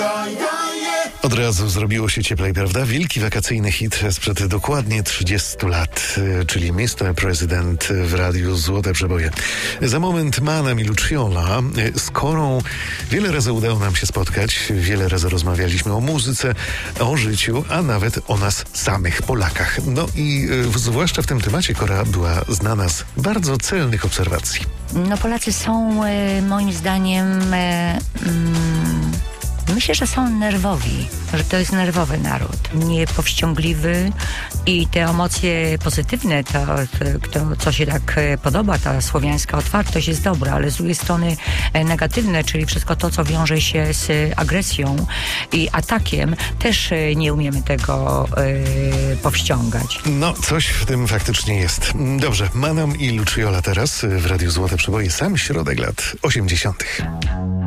Od razu zrobiło się cieplej, prawda? Wielki wakacyjny hit sprzed dokładnie 30 lat, czyli Mr. President w radiu Złote Przeboje. Za moment Manam i Luciola. Z Korą wiele razy udało nam się spotkać, wiele razy rozmawialiśmy o muzyce, o życiu, a nawet o nas samych, Polakach. No i zwłaszcza w tym temacie Kora była znana z bardzo celnych obserwacji. No Polacy są moim zdaniem... Myślę, że są nerwowi, że to jest nerwowy naród, niepowściągliwy i te emocje pozytywne, to co się tak podoba, ta słowiańska otwartość jest dobra, ale z drugiej strony negatywne, czyli wszystko to, co wiąże się z agresją i atakiem, też nie umiemy tego powściągać. No, coś w tym faktycznie jest. Dobrze, Manam i Luciola teraz w radiu Złote Przeboje, sam środek lat 80.